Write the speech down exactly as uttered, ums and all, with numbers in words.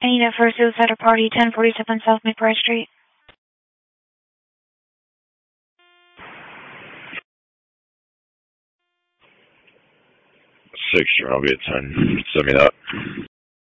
Anita for a suicide party, ten forty-seven South McBride Street. Six, I'll be at ten. Send me that.